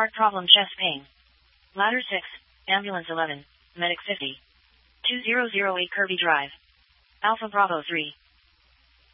Heart problem, chest pain. Ladder 6, ambulance 11, medic 50. 2008 Kirby Drive. Alpha Bravo 3.